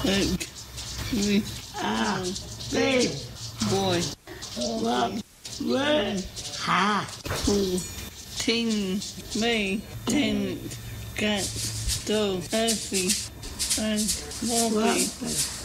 Look, we are big boy. What? Where? Ha. Who? Ting me. Didn't get so heavy and wobbly.